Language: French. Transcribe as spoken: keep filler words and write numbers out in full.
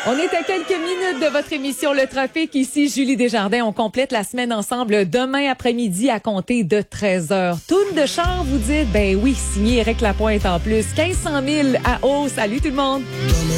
On est à quelques minutes de votre émission Le Trafic. Ici, Julie Desjardins. On complète la semaine ensemble demain après-midi à compter de treize heures. Toune de char, vous dites? Ben oui, signé Éric Lapointe en plus. quinze cent mille à haut. Salut tout le monde!